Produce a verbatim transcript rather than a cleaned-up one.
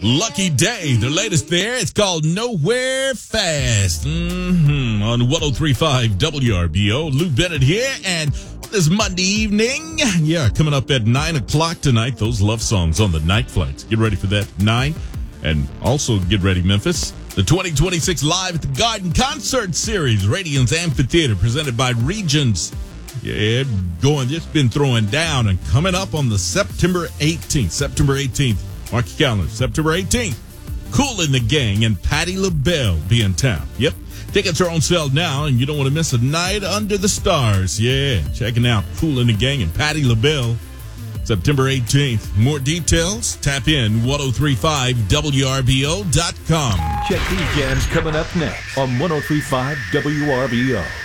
Lucky Day, the latest there. It's called Nowhere Fast. Mm-hmm. On one oh three point five W R B O. Lou Bennett here, and this Monday evening, yeah, coming up at nine o'clock tonight, those love songs on the night flights. Get ready for that, nine. And also get ready, Memphis. The twenty twenty-six Live at the Garden Concert Series, Radiance Amphitheater, presented by Regions. Yeah, going, just been throwing down and coming up on the September eighteenth. September eighteenth. Mark your calendar. September eighteenth. Kool and the Gang and Patti LaBelle be in town. Yep. Tickets are on sale now, and you don't want to miss a night under the stars. Yeah, checking out Kool and the Gang and Patti LaBelle. September eighteenth. More details? Tap in ten thirty-five W R B O dot com. Check these jams coming up next on ten thirty-five W R B O.